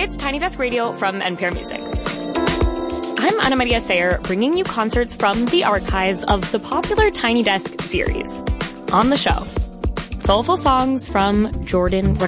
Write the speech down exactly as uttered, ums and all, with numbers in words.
It's Tiny Desk Radio from N P R Music. I'm Ana Maria Sayer, bringing you concerts from the archives of the popular Tiny Desk series. On the show, soulful songs from Jordan